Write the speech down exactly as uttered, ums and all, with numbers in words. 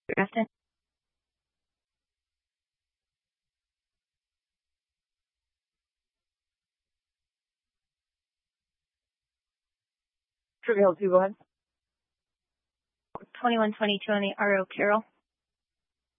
Grafton. Trivial two, go ahead. twenty-one twenty-two on the R O Carroll.